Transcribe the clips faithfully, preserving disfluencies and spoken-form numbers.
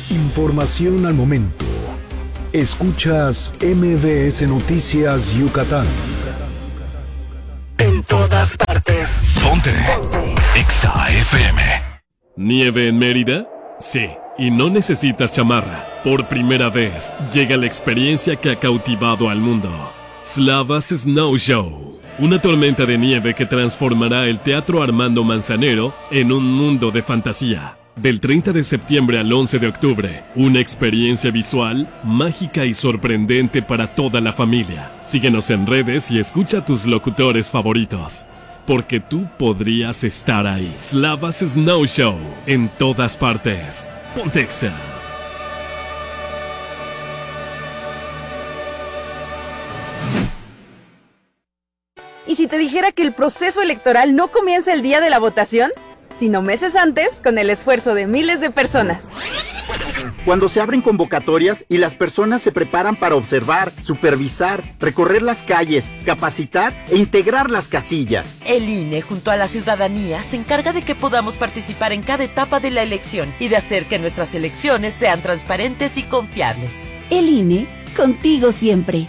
Información al momento. Escuchas M B S Noticias Yucatán. En todas partes. Ponte. Exa F M. ¿Nieve en Mérida? Sí, y no necesitas chamarra. Por primera vez llega la experiencia que ha cautivado al mundo. Slavas Snow Show. Una tormenta de nieve que transformará el Teatro Armando Manzanero en un mundo de fantasía. Del treinta de septiembre al once de octubre, una experiencia visual, mágica y sorprendente para toda la familia. Síguenos en redes y escucha a tus locutores favoritos, porque tú podrías estar ahí. Slavas Snow Show, en todas partes. Ponte Exa. ¿Y si te dijera que el proceso electoral no comienza el día de la votación, sino meses antes, con el esfuerzo de miles de personas? Cuando se abren convocatorias y las personas se preparan para observar, supervisar, recorrer las calles, capacitar e integrar las casillas. El I N E, junto a la ciudadanía, se encarga de que podamos participar en cada etapa de la elección y de hacer que nuestras elecciones sean transparentes y confiables. El I N E, contigo siempre.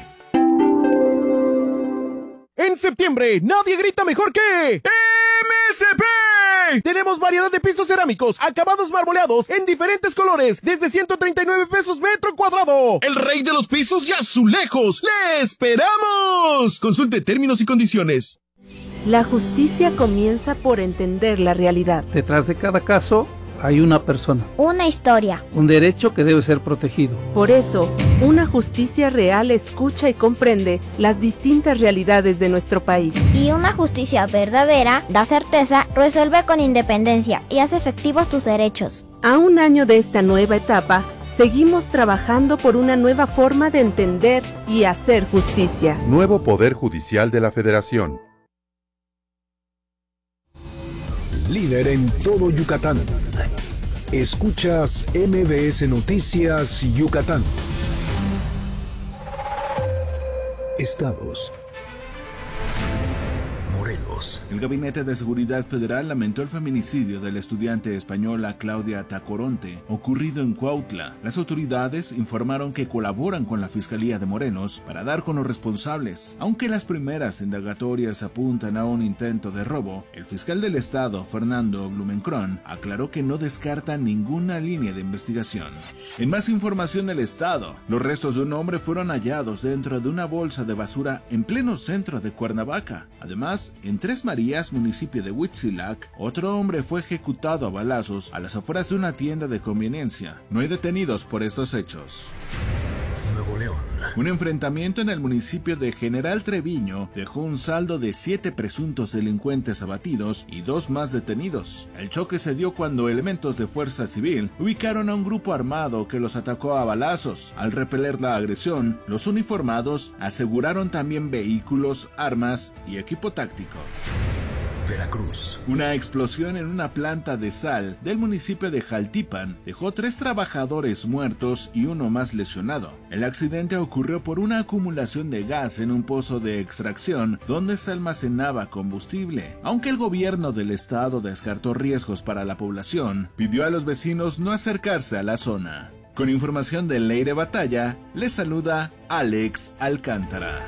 En septiembre, nadie grita mejor que M S P. Tenemos variedad de pisos cerámicos, acabados marmoleados en diferentes colores, desde ciento treinta y nueve pesos metro cuadrado. El rey de los pisos y azulejos. ¡Le esperamos! Consulte términos y condiciones. La justicia comienza por entender la realidad. Detrás de cada caso hay una persona. Una historia. Un derecho que debe ser protegido. Por eso, una justicia real escucha y comprende las distintas realidades de nuestro país. Y una justicia verdadera da certeza, resuelve con independencia y hace efectivos tus derechos. A un año de esta nueva etapa, seguimos trabajando por una nueva forma de entender y hacer justicia. Nuevo Poder Judicial de la Federación. Líder en todo Yucatán. Escuchas M B S Noticias Yucatán. Estados. Morelos. El Gabinete de Seguridad Federal lamentó el feminicidio de la estudiante española Claudia Tacoronte, ocurrido en Cuautla. Las autoridades informaron que colaboran con la Fiscalía de Morelos para dar con los responsables. Aunque las primeras indagatorias apuntan a un intento de robo, el fiscal del estado, Fernando Blumenkron, aclaró que no descarta ninguna línea de investigación. En más información del estado, los restos de un hombre fueron hallados dentro de una bolsa de basura en pleno centro de Cuernavaca. Además, en Tres Marías, municipio de Huitzilac, otro hombre fue ejecutado a balazos a las afueras de una tienda de conveniencia. No hay detenidos por estos hechos. Nuevo León. Un enfrentamiento en el municipio de General Treviño dejó un saldo de siete presuntos delincuentes abatidos y dos más detenidos. El choque se dio cuando elementos de Fuerza Civil ubicaron a un grupo armado que los atacó a balazos. Al repeler la agresión, los uniformados aseguraron también vehículos, armas y equipo táctico. Veracruz. Una explosión en una planta de sal del municipio de Jaltipan dejó tres trabajadores muertos y uno más lesionado. El accidente ocurrió por una acumulación de gas en un pozo de extracción donde se almacenaba combustible. Aunque el gobierno del estado descartó riesgos para la población, pidió a los vecinos no acercarse a la zona. Con información de Leire Batalla, les saluda Alex Alcántara.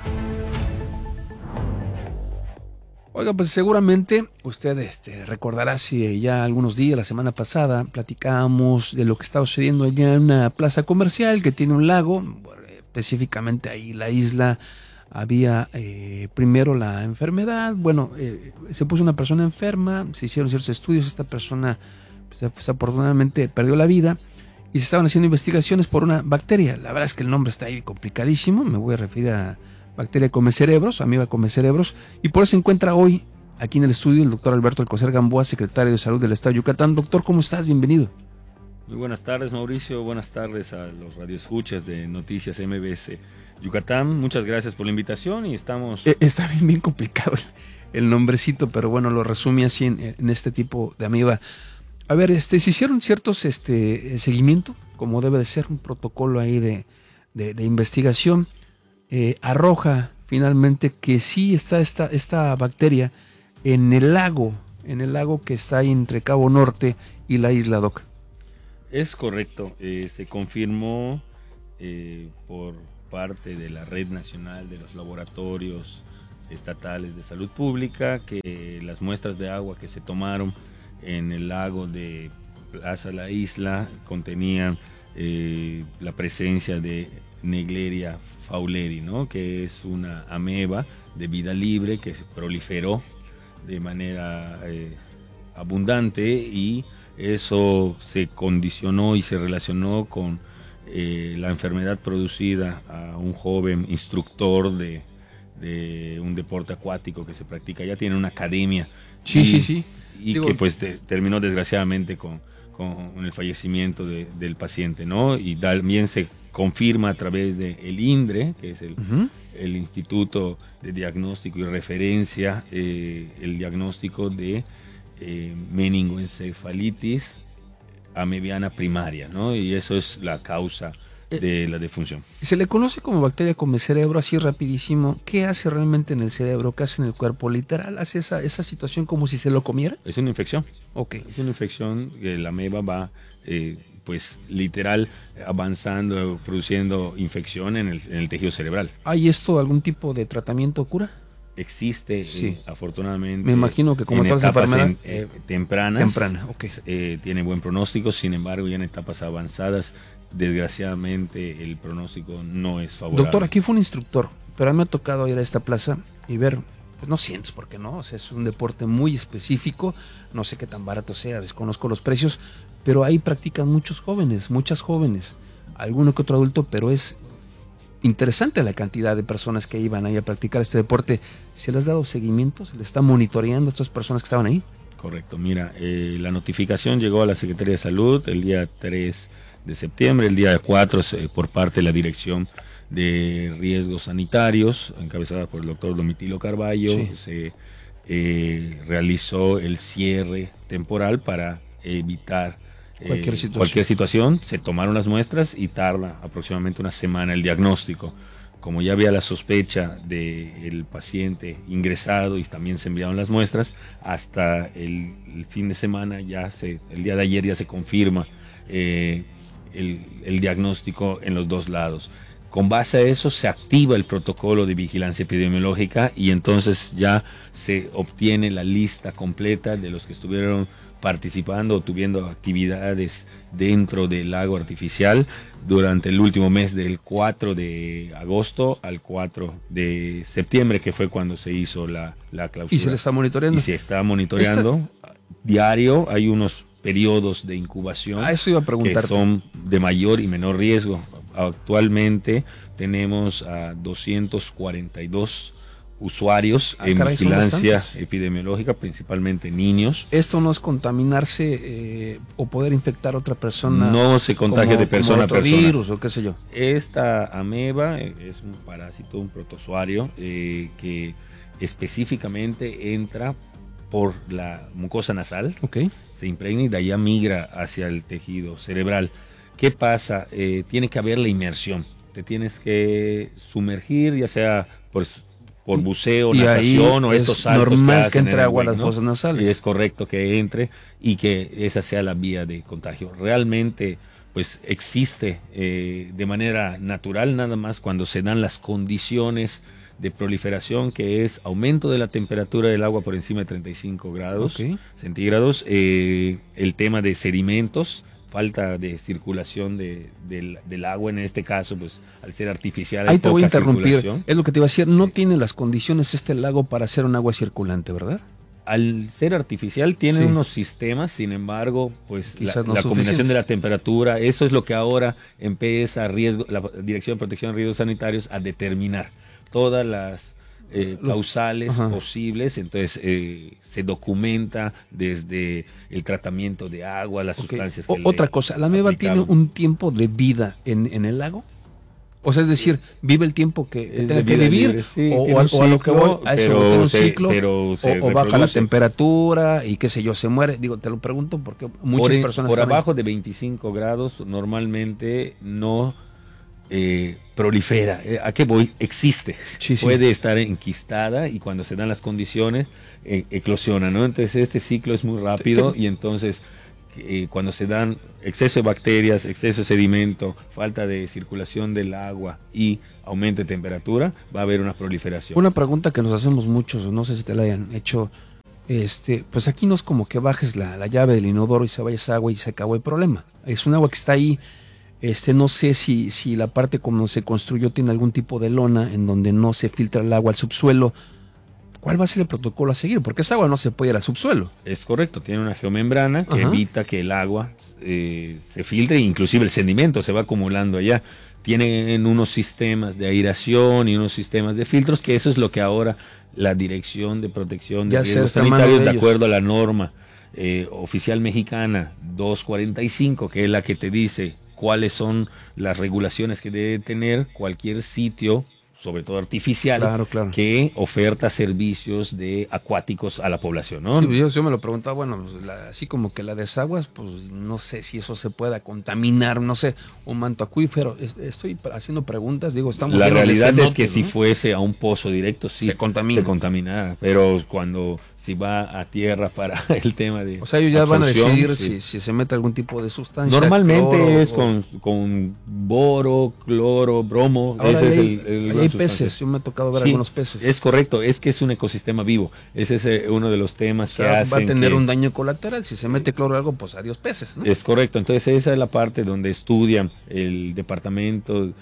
Oiga, pues seguramente usted este, recordará si ya algunos días, la semana pasada, platicábamos de lo que estaba sucediendo allá en una plaza comercial que tiene un lago, específicamente ahí la isla. Había eh, primero la enfermedad, bueno, eh, se puso una persona enferma, se hicieron ciertos estudios, esta persona pues, desafortunadamente perdió la vida y se estaban haciendo investigaciones por una bacteria. La verdad es que el nombre está ahí complicadísimo, me voy a referir a bacteria come cerebros, amiba come cerebros, y por eso se encuentra hoy aquí en el estudio el doctor Alberto Alcocer Gamboa, secretario de Salud del Estado de Yucatán. Doctor, ¿cómo estás? Bienvenido. Muy buenas tardes, Mauricio. Buenas tardes a los radioescuchas de Noticias M B S Yucatán. Muchas gracias por la invitación y estamos... Eh, está bien, bien complicado el, el nombrecito, pero bueno, lo resumí así en, en este tipo de amiba. A ver, este, se hicieron ciertos este, seguimiento, como debe de ser, un protocolo ahí de, de, de investigación. Eh, arroja finalmente que sí está esta, esta bacteria en el lago, en el lago que está ahí entre Cabo Norte y la isla Doc. Es correcto, eh, se confirmó eh, por parte de la Red Nacional de los Laboratorios Estatales de Salud Pública que las muestras de agua que se tomaron en el lago de Plaza La Isla contenían eh, la presencia de Naegleria fowleri, ¿no? Que es una ameba de vida libre que se proliferó de manera eh, abundante, y eso se condicionó y se relacionó con eh, la enfermedad producida a un joven instructor de, de un deporte acuático que se practica. Ya tiene una academia. Sí, y, sí, sí. Y Digo, que pues te, terminó desgraciadamente con, con el fallecimiento de, del paciente, ¿no? Y también se confirma a través del INDRE, que es el, uh-huh. el Instituto de Diagnóstico y Referencia, eh, el diagnóstico de eh, meningoencefalitis amebiana primaria, ¿no? Y eso es la causa de la defunción. Se le conoce como bacteria come cerebro, así rapidísimo. ¿Qué hace realmente en el cerebro? ¿Qué hace en el cuerpo? ¿Literal hace esa, esa situación como si se lo comiera? Es una infección. Ok. Es una infección que la ameba va, eh, pues, literal, avanzando, produciendo infección en el, en el tejido cerebral. ¿Hay esto algún tipo de tratamiento o cura? Existe, sí. eh, afortunadamente. Me imagino que como en todas etapas enfermedades en, eh, tempranas. Temprana, ok. Eh, tiene buen pronóstico, sin embargo, ya en etapas avanzadas, desgraciadamente, el pronóstico no es favorable. Doctor, aquí fue un instructor, pero a mí me ha tocado ir a esta plaza y ver, pues no sientes por qué no, o sea, es un deporte muy específico, no sé qué tan barato sea, desconozco los precios, pero ahí practican muchos jóvenes, muchas jóvenes, alguno que otro adulto, pero es interesante la cantidad de personas que iban ahí a practicar este deporte. ¿Se les ha dado seguimiento? ¿Se les está monitoreando a estas personas que estaban ahí? Correcto, mira, eh, la notificación llegó a la Secretaría de Salud el día tres de septiembre, el día cuatro eh, por parte de la Dirección de Riesgos Sanitarios, encabezada por el doctor Domitilo Carballo. Sí. Se eh, realizó el cierre temporal para evitar eh, cualquier, situación. cualquier situación, se tomaron las muestras y tarda aproximadamente una semana el diagnóstico. Como ya había la sospecha del paciente ingresado y también se enviaron las muestras, hasta el, el fin de semana, ya se, el día de ayer ya se confirma eh, el, el diagnóstico en los dos lados. Con base a eso se activa el protocolo de vigilancia epidemiológica y entonces ya se obtiene la lista completa de los que estuvieron participando o tuviendo actividades dentro del lago artificial durante el último mes del cuatro de agosto al cuatro de septiembre, que fue cuando se hizo la, la clausura. ¿Y se le está monitoreando? Y se está monitoreando Esta... diario. Hay unos periodos de incubación ah, eso iba a preguntarte. que son de mayor y menor riesgo. Actualmente tenemos a doscientos cuarenta y dos usuarios ah, en caray, vigilancia epidemiológica, principalmente niños. ¿Esto no es contaminarse eh, o poder infectar a otra persona? No se contagia como, de persona a persona. Virus o qué sé yo. Esta ameba es un parásito, un protozoario eh, que específicamente entra por la mucosa nasal, okay. se impregna y de allá migra hacia el tejido cerebral. ¿Qué pasa? Eh, tiene que haber la inmersión. Te tienes que sumergir, ya sea por, por buceo, y natación o estos saltos. Es normal que, que entre agua a ¿no? las fosas nasales. Y es correcto que entre y que esa sea la vía de contagio. Realmente, pues existe eh, de manera natural, nada más cuando se dan las condiciones de proliferación, que es aumento de la temperatura del agua por encima de treinta y cinco grados okay. centígrados, eh, el tema de sedimentos, falta de circulación de, de, del agua en este caso, pues al ser artificial. Ahí te voy a interrumpir, es lo que te iba a decir, no sí. tiene las condiciones este lago para ser un agua circulante, ¿verdad? Al ser artificial tiene sí. unos sistemas, sin embargo, pues la, no la combinación de la temperatura, eso es lo que ahora empieza riesgo, la Dirección de Protección de Riesgos Sanitarios a determinar todas las eh, causales Ajá. posibles. Entonces eh, se documenta desde el tratamiento de agua, las okay. sustancias que o, Otra cosa, ¿la ameba tiene un tiempo de vida en, en el lago? O sea, es decir, ¿vive el tiempo que tenga que vivir? Libre, sí, o, o, a, ciclo, o a lo que voy, a eso tiene un se, ciclo, pero se o, o baja la temperatura y qué sé yo, se muere. Digo, te lo pregunto porque muchas por, personas... Por abajo ahí. de veinticinco grados normalmente no eh, prolifera. ¿A qué voy? Existe. Sí, sí. Puede estar enquistada y cuando se dan las condiciones, eh, eclosiona, ¿no? Entonces este ciclo es muy rápido te, te... y entonces... que, eh, cuando se dan exceso de bacterias, exceso de sedimento, falta de circulación del agua y aumento de temperatura, va a haber una proliferación. Una pregunta que nos hacemos muchos, no sé si te la hayan hecho, este, pues aquí no es como que bajes la, la llave del inodoro y se vaya esa agua y se acabó el problema. Es un agua que está ahí. Este, no sé si, si la parte como se construyó tiene algún tipo de lona en donde no se filtra el agua al subsuelo. ¿Cuál va a ser el protocolo a seguir? Porque esa agua no se puede ir al subsuelo. Es correcto, tiene una geomembrana que Ajá. evita que el agua eh, se filtre, inclusive el sedimento se va acumulando allá. Tienen unos sistemas de aireación y unos sistemas de filtros, que eso es lo que ahora la Dirección de Protección de Ya Riesgos está en manos Sanitarios, de de acuerdo ellos. a la norma eh, oficial mexicana doscientos cuarenta y cinco, que es la que te dice cuáles son las regulaciones que debe tener cualquier sitio, sobre todo artificial, Claro, claro. que oferta servicios de acuáticos a la población, ¿no? Sí, yo, yo me lo preguntaba, bueno, pues la- así como que la desaguas, pues no sé si eso se pueda contaminar, no sé, un manto acuífero. Es- Estoy haciendo preguntas, digo, estamos La llenos de realidad es cenotes, que ¿no? si fuese a un pozo directo, sí, Se contamina. se contaminará, pero cuando si va a tierra para el tema de O sea, ellos ya van a absorción, decidir sí. si, si se mete algún tipo de sustancia. Normalmente cloro, es o- con, con boro, cloro, bromo. Ahora ese es hay, el, el- ahí las hay sustancias. peces, yo me ha tocado ver Sí, algunos peces. Es correcto, es que es un ecosistema vivo. Ese es eh, uno de los temas O que sea, hacen va a tener que- un daño colateral. Si se mete cloro o algo, pues adiós peces, ¿no? Es correcto, entonces esa es la parte donde estudian el Departamento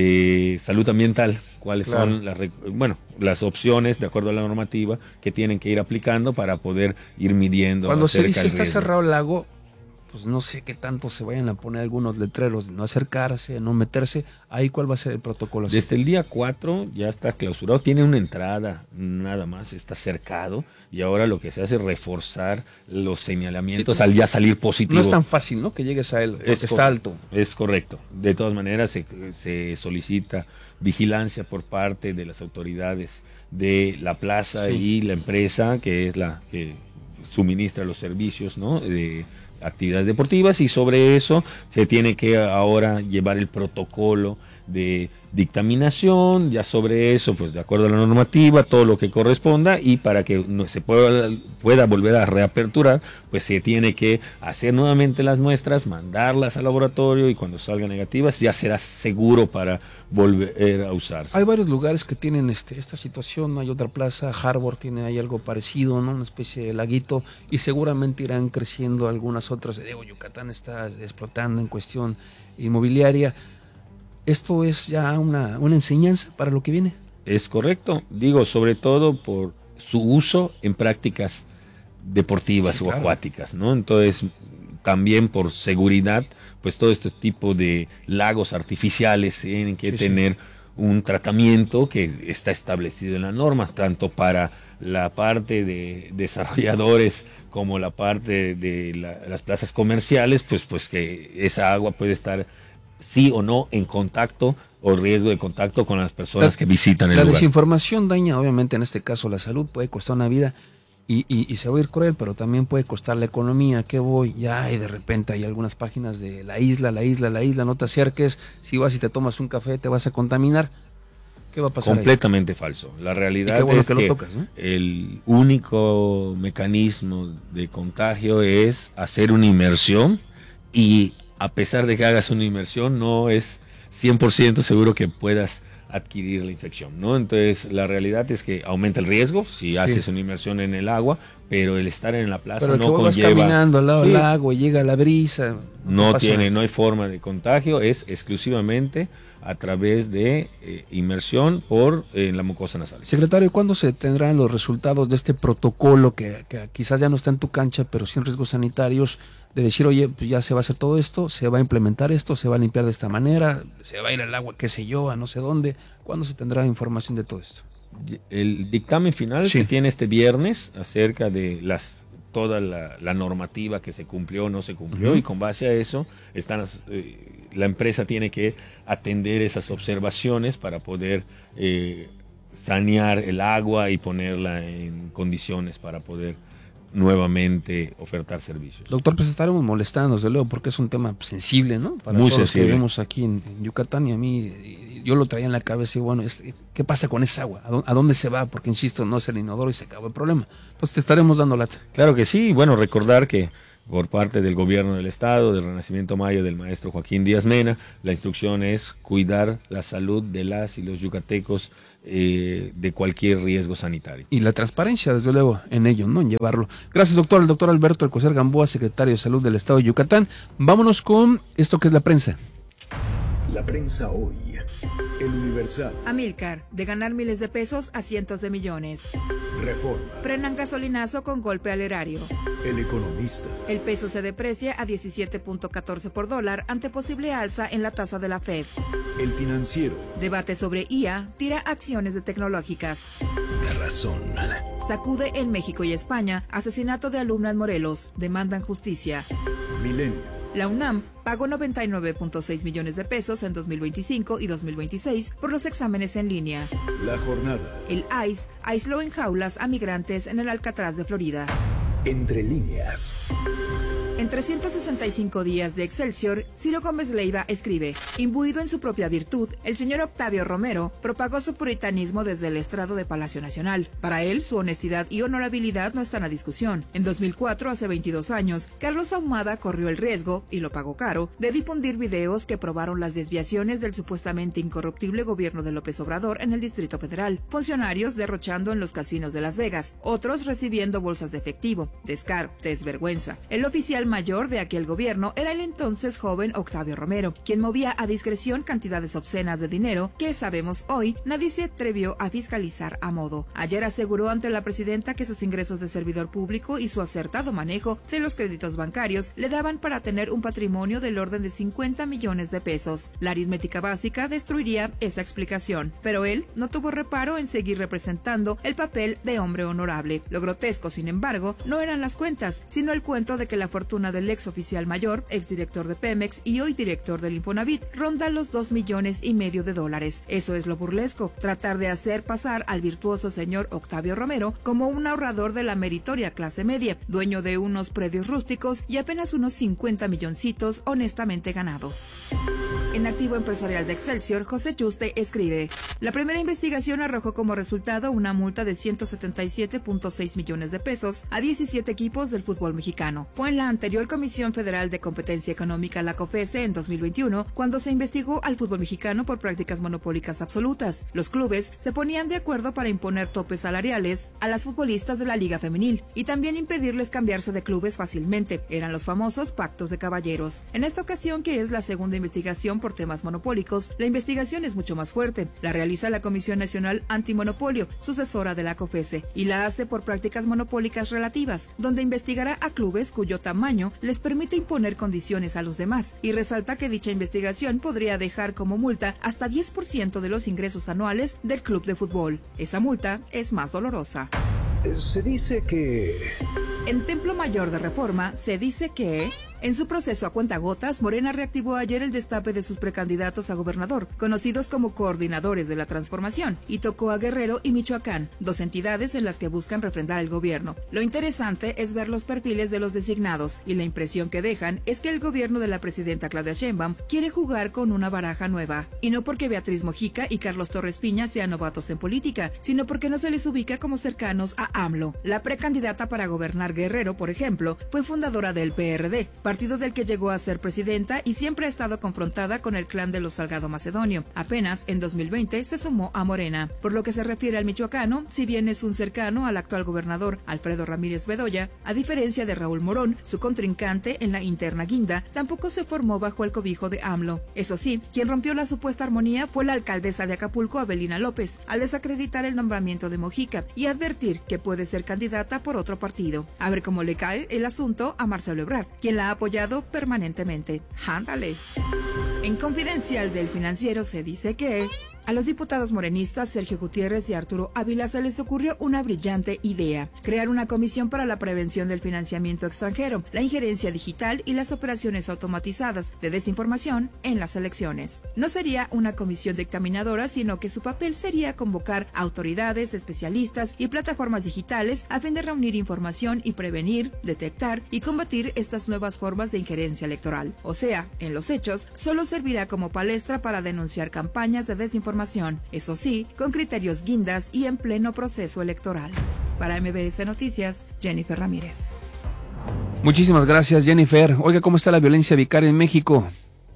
de Salud Ambiental, cuáles Claro. son las, rec- bueno, las opciones de acuerdo a la normativa que tienen que ir aplicando para poder ir midiendo. Cuando se acerca dice del está riesgo. cerrado el lago, pues no sé qué tanto se vayan a poner algunos letreros de no acercarse, de no meterse. Ahí cuál va a ser el protocolo. Desde el día cuatro ya está clausurado, tiene una entrada nada más, está cercado y ahora lo que se hace es reforzar los señalamientos Sí, al ya salir positivo. No es tan fácil, ¿no? Que llegues a él, porque Es está cor- alto. Es correcto. De todas maneras, se, se solicita vigilancia por parte de las autoridades de la plaza Sí. y la empresa, que es la que suministra los servicios, ¿no?, de actividades deportivas, y sobre eso se tiene que ahora llevar el protocolo de dictaminación, ya sobre eso, pues de acuerdo a la normativa, todo lo que corresponda, y para que no se pueda, pueda volver a reaperturar, pues se tiene que hacer nuevamente las muestras, mandarlas al laboratorio, y cuando salgan negativas ya será seguro para volver a usarse. Hay varios lugares que tienen este, esta situación. Hay otra plaza, Harbor tiene ahí algo parecido, ¿no? Una especie de laguito, y seguramente irán creciendo algunas otras. Digo, Yucatán está explotando en cuestión inmobiliaria. ¿Esto es ya una, una enseñanza para lo que viene? Es correcto, digo, sobre todo por su uso en prácticas deportivas Sí, o claro. acuáticas, ¿no? Entonces, también por seguridad, pues todo este tipo de lagos artificiales tienen que Sí, sí. tener un tratamiento que está establecido en la norma, tanto para la parte de desarrolladores como la parte de la- las plazas comerciales, pues, pues que esa agua puede estar sí o no en contacto o riesgo de contacto con las personas La- que visitan el La lugar. desinformación daña, obviamente, en este caso la salud, puede costar una vida y, y, y se va a ir cruel, pero también puede costar la economía. ¿Qué voy? Ya, y de repente hay algunas páginas de la isla, la isla, la isla, no te acerques. Si vas y te tomas un café, te vas a contaminar. ¿Qué va a pasar ahí? Completamente falso. La realidad Y qué bueno es que que, lo tocas, ¿no? el único mecanismo de contagio es hacer una inmersión, y a pesar de que hagas una inmersión no es cien por ciento seguro que puedas adquirir la infección, ¿no? Entonces la realidad es que aumenta el riesgo si haces una inmersión en el agua, pero el estar en la plaza Pero no que vos vas conlleva... caminando al lado Sí, del lago y llega la brisa. no pasa tiene, nada. no hay forma de contagio, es exclusivamente a través de eh, inmersión por eh, la mucosa nasal. Secretario, ¿cuándo se tendrán los resultados de este protocolo que, que quizás ya no está en tu cancha, pero sin riesgos sanitarios, de decir, oye, pues ya se va a hacer todo esto, se va a implementar esto, se va a limpiar de esta manera, se va a ir al agua, qué sé yo, a no sé dónde? ¿Cuándo se tendrá información de todo esto? El dictamen final Sí. se tiene este viernes acerca de las toda la, la normativa que se cumplió o no se cumplió, Ujú. y con base a eso están las, eh, la empresa tiene que atender esas observaciones para poder eh, sanear el agua y ponerla en condiciones para poder nuevamente ofertar servicios. Doctor, pues estaremos molestando, desde luego, porque es un tema sensible, ¿no? Para Muy todos los sensible. que vivimos aquí en, en Yucatán, y a mí, y yo lo traía en la cabeza y bueno, es- ¿qué pasa con esa agua? ¿A dó- ¿A dónde se va? Porque, insisto, no es el inodoro y se acabó el problema. Entonces te estaremos dando lata. Claro que sí, bueno, recordar que por parte del gobierno del estado, del Renacimiento Maya, del maestro Joaquín Díaz Mena. La instrucción es cuidar la salud de las y los yucatecos eh, de cualquier riesgo sanitario. Y la transparencia, desde luego, en ello, ¿no? En llevarlo. Gracias, doctor. El doctor Alberto Alcocer Gamboa, secretario de Salud del Estado de Yucatán. Vámonos con esto que es la prensa. La prensa hoy. El Universal. Amilcar, de ganar miles de pesos a cientos de millones. Reforma. Frenan gasolinazo con golpe al erario. El Economista. El peso se deprecia a diecisiete punto catorce por dólar ante posible alza en la tasa de la Fed. El Financiero. Debate sobre I A, tira acciones de tecnológicas. La Razón. Sacude en México y España, asesinato de alumna en Morelos, demandan justicia. Milenio. La UNAM pagó noventa y nueve punto seis millones de pesos en dos mil veinticinco y dos mil veintiséis por los exámenes en línea. La Jornada. El I C E aisló en jaulas a migrantes en el Alcatraz de Florida. Entre líneas. En trescientos sesenta y cinco días de Excelsior, Ciro Gómez Leiva escribe: imbuido en su propia virtud, el señor Octavio Romero propagó su puritanismo desde el estrado de Palacio Nacional. Para él, su honestidad y honorabilidad no están a discusión. En dos mil cuatro, hace veintidós años, Carlos Ahumada corrió el riesgo, y lo pagó caro, de difundir videos que probaron las desviaciones del supuestamente incorruptible gobierno de López Obrador en el Distrito Federal. Funcionarios derrochando en los casinos de Las Vegas, otros recibiendo bolsas de efectivo. Descaro, desvergüenza. El oficial mayor de aquel gobierno era el entonces joven Octavio Romero, quien movía a discreción cantidades obscenas de dinero que, sabemos hoy, nadie se atrevió a fiscalizar a modo. Ayer aseguró ante la presidenta que sus ingresos de servidor público y su acertado manejo de los créditos bancarios le daban para tener un patrimonio del orden de cincuenta millones de pesos. La aritmética básica destruiría esa explicación, pero él no tuvo reparo en seguir representando el papel de hombre honorable. Lo grotesco, sin embargo, no eran las cuentas, sino el cuento de que la fortuna del ex oficial mayor, exdirector de Pemex y hoy director del Infonavit, ronda los dos millones y medio de dólares. Eso es lo burlesco, tratar de hacer pasar al virtuoso señor Octavio Romero como un ahorrador de la meritoria clase media, dueño de unos predios rústicos y apenas unos cincuenta milloncitos honestamente ganados. En Activo Empresarial de Excelsior, José Yuste escribe: la primera investigación arrojó como resultado una multa de ciento setenta y siete punto seis millones de pesos a diecisiete equipos del fútbol mexicano. Fue en la anterior Comisión Federal de Competencia Económica, la COFESE, en dos mil veintiuno, cuando se investigó al fútbol mexicano por prácticas monopólicas absolutas. Los clubes se ponían de acuerdo para imponer topes salariales a las futbolistas de la Liga Femenil y también impedirles cambiarse de clubes fácilmente. Eran los famosos pactos de caballeros. En esta ocasión, que es la segunda investigación por temas monopólicos, la investigación es mucho más fuerte. La realiza la Comisión Nacional Antimonopolio, sucesora de la COFESE, y la hace por prácticas monopólicas relativas, donde investigará a clubes cuyo tamaño les permite imponer condiciones a los demás, y resalta que dicha investigación podría dejar como multa hasta diez por ciento de los ingresos anuales del club de fútbol. Esa multa es más dolorosa. Se dice que... En Templo Mayor de Reforma se dice que... En su proceso a cuentagotas, Morena reactivó ayer el destape de sus precandidatos a gobernador, conocidos como coordinadores de la transformación, y tocó a Guerrero y Michoacán, dos entidades en las que buscan refrendar el gobierno. Lo interesante es ver los perfiles de los designados, y la impresión que dejan es que el gobierno de la presidenta Claudia Sheinbaum quiere jugar con una baraja nueva, y no porque Beatriz Mojica y Carlos Torres Piña sean novatos en política, sino porque no se les ubica como cercanos a AMLO. La precandidata para gobernar Guerrero, por ejemplo, fue fundadora del P R D, partido del que llegó a ser presidenta y siempre ha estado confrontada con el clan de los Salgado Macedonio. Apenas en dos mil veinte se sumó a Morena. Por lo que se refiere al michoacano, si bien es un cercano al actual gobernador Alfredo Ramírez Bedoya, a diferencia de Raúl Morón, su contrincante en la interna guinda, tampoco se formó bajo el cobijo de AMLO. Eso sí, quien rompió la supuesta armonía fue la alcaldesa de Acapulco, Avelina López, al desacreditar el nombramiento de Mojica y advertir que puede ser candidata por otro partido. A ver cómo le cae el asunto a Marcelo Ebrard, quien la ha apoyado permanentemente. ¡Ándale! En Confidencial del Financiero se dice que... A los diputados morenistas Sergio Gutiérrez y Arturo Ávila se les ocurrió una brillante idea: crear una comisión para la prevención del financiamiento extranjero, la injerencia digital y las operaciones automatizadas de desinformación en las elecciones. No sería una comisión dictaminadora, sino que su papel sería convocar autoridades, especialistas y plataformas digitales a fin de reunir información y prevenir, detectar y combatir estas nuevas formas de injerencia electoral. O sea, en los hechos, solo servirá como palestra para denunciar campañas de desinformación. Eso sí, con criterios guindas y en pleno proceso electoral. Para M B S Noticias, Jennifer Ramírez. Muchísimas gracias, Jennifer. Oiga, ¿cómo está la violencia vicaria en México?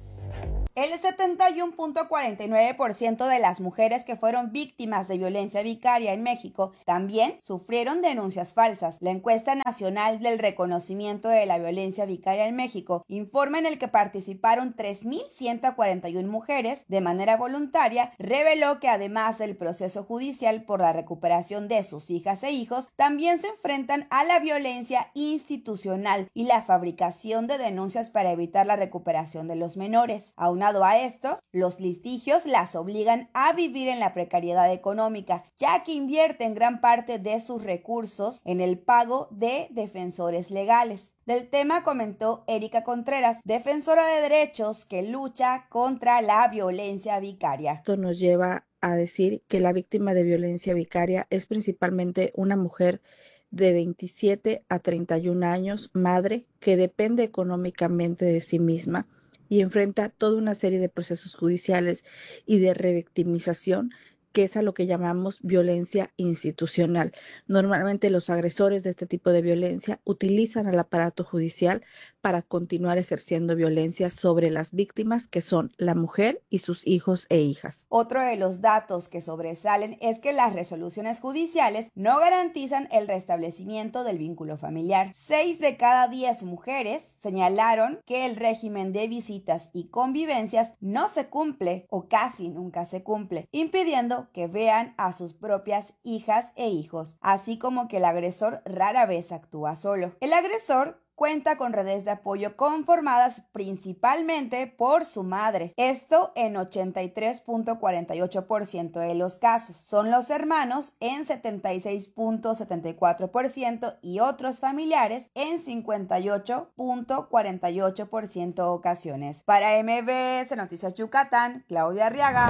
El setenta y uno punto cuarenta y nueve por ciento de las mujeres que fueron víctimas de violencia vicaria en México también sufrieron denuncias falsas. La encuesta nacional del reconocimiento de la violencia vicaria en México informa en el que participaron tres mil ciento cuarenta y una mujeres de manera voluntaria, reveló que además del proceso judicial por la recuperación de sus hijas e hijos, también se enfrentan a la violencia institucional y la fabricación de denuncias para evitar la recuperación de los menores. Aunado a esto, los litigios las obligan a vivir en la precariedad económica, ya que invierten gran parte de sus recursos en el pago de defensores legales. Del tema comentó Erika Contreras, defensora de derechos que lucha contra la violencia vicaria. Esto nos lleva a decir que la víctima de violencia vicaria es principalmente una mujer de veintisiete a treinta y un años, madre, que depende económicamente de sí misma y enfrenta toda una serie de procesos judiciales y de revictimización, que es a lo que llamamos violencia institucional. Normalmente los agresores de este tipo de violencia utilizan al aparato judicial para continuar ejerciendo violencia sobre las víctimas, que son la mujer y sus hijos e hijas. Otro de los datos que sobresalen es que las resoluciones judiciales no garantizan el restablecimiento del vínculo familiar. Seis de cada diez mujeres señalaron que el régimen de visitas y convivencias no se cumple o casi nunca se cumple, impidiendo que vean a sus propias hijas e hijos, así como que el agresor rara vez actúa solo. El agresor cuenta con redes de apoyo conformadas principalmente por su madre. Esto en ochenta y tres punto cuarenta y ocho por ciento de los casos. Son los hermanos en setenta y seis punto setenta y cuatro por ciento y otros familiares en cincuenta y ocho punto cuarenta y ocho por ciento ocasiones. Para M B S Noticias Yucatán, Claudia Arriaga.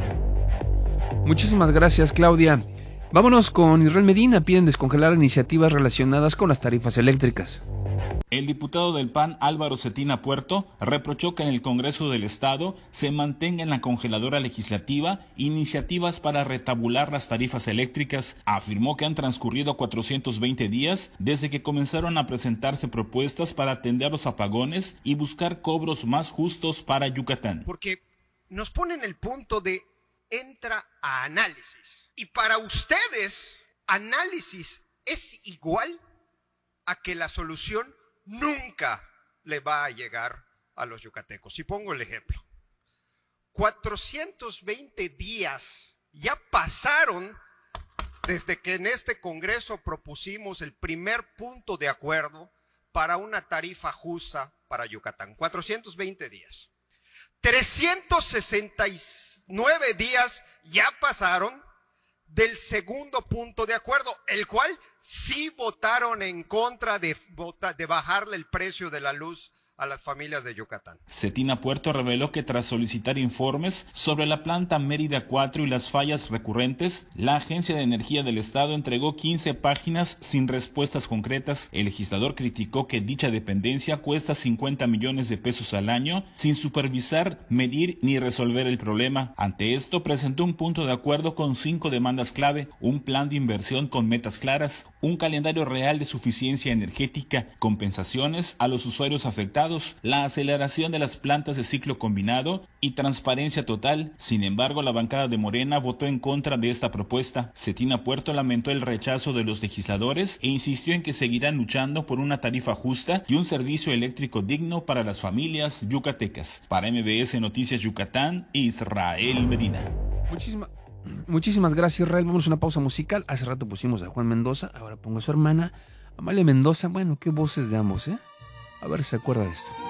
Muchísimas gracias, Claudia. Vámonos con Israel Medina. Piden descongelar iniciativas relacionadas con las tarifas eléctricas. El diputado del P A N, Álvaro Cetina Puerto, reprochó que en el Congreso del Estado se mantenga en la congeladora legislativa iniciativas para retabular las tarifas eléctricas. Afirmó que han transcurrido cuatrocientos veinte días desde que comenzaron a presentarse propuestas para atender los apagones y buscar cobros más justos para Yucatán. Porque nos ponen el punto de entra a análisis. Y para ustedes, análisis es igual a que la solución nunca le va a llegar a los yucatecos. Y pongo el ejemplo. cuatrocientos veinte días ya pasaron desde que en este Congreso propusimos el primer punto de acuerdo para una tarifa justa para Yucatán. cuatrocientos veinte días. trescientos sesenta y nueve días ya pasaron del segundo punto de acuerdo, el cual sí votaron en contra de, de bajarle el precio de la luz a las familias de Yucatán. Cetina Puerto reveló que tras solicitar informes sobre la planta Mérida cuatro y las fallas recurrentes, la Agencia de Energía del Estado entregó quince páginas sin respuestas concretas. El legislador criticó que dicha dependencia cuesta cincuenta millones de pesos al año sin supervisar, medir ni resolver el problema. Ante esto, presentó un punto de acuerdo con cinco demandas clave: un plan de inversión con metas claras, un calendario real de suficiencia energética, compensaciones a los usuarios afectados, la aceleración de las plantas de ciclo combinado y transparencia total. Sin embargo, la bancada de Morena votó en contra de esta propuesta. Cetina Puerto lamentó el rechazo de los legisladores e insistió en que seguirán luchando por una tarifa justa y un servicio eléctrico digno para las familias yucatecas. Para M B S Noticias Yucatán, Israel Medina. Muchísimas Muchísimas gracias, Israel. Vamos a una pausa musical. Hace rato pusimos a Juan Mendoza, ahora pongo a su hermana Amalia Mendoza. Bueno, qué voces de ambos, ¿eh? A ver si se acuerda de esto.